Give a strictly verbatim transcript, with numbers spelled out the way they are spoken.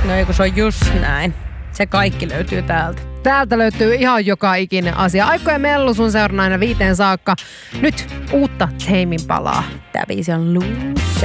No ei, kun se on just näin. Se kaikki löytyy täältä. Täältä löytyy ihan joka ikinen asia. Aikko ja Mellu sun seurana aina viiteen saakka. Nyt uutta Teimin palaa. Tää biisi on Loose.